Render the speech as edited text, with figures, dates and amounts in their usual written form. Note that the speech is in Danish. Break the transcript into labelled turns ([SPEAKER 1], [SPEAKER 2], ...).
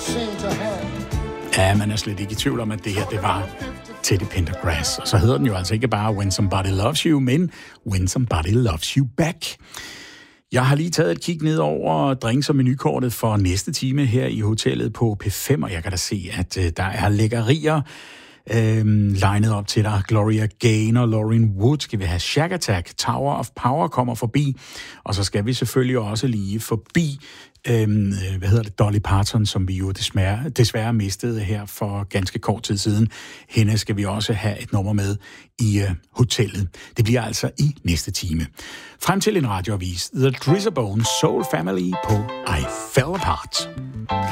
[SPEAKER 1] Ja, man er slet ikke i tvivl om, at det her, det var Teddy Pendergrass. Og så hedder den jo altså ikke bare When Somebody Loves You, men When Somebody Loves You Back. Jeg har lige taget et kig ned over drinks- og menukortet for næste time her i hotellet på P5, og jeg kan da se, at der er lækkerier legnet op til dig. Gloria Gaynor, Lauren Wood, skal vi have Shack Attack, Tower of Power kommer forbi, og så skal vi selvfølgelig også lige forbi Dolly Parton, som vi jo desværre mistede her for ganske kort tid siden. Hende skal vi også have et nummer med i hotellet. Det bliver altså i næste time. Frem til en radioavis, The Drizzabone Soul Family på I Fell Apart.